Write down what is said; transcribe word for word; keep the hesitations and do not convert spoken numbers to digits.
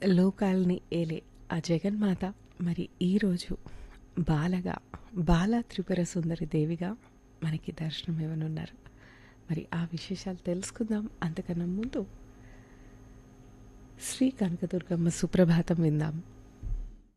లోకాల్ని ఏలే ఆ జగన్మాత మరి ఈరోజు బాలగా బాలా త్రిపుర సుందరి దేవిగా మనకి దర్శనం ఇవ్వనున్నారు. మరి ఆ విశేషాలు తెలుసుకుందాం. అంతకన్నా ముందు శ్రీ కనకదుర్గమ్మ సుప్రభాతం విందాం.